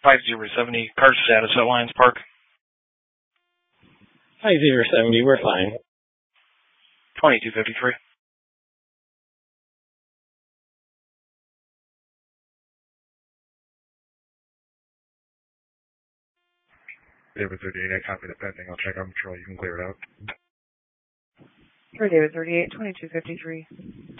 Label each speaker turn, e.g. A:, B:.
A: 5070, car status at Lions Park.
B: 5070, we're fine.
A: 2253.
C: David 38, I copy the pending. I'll check on patrol. You can clear it out.
D: For David 38, 2253.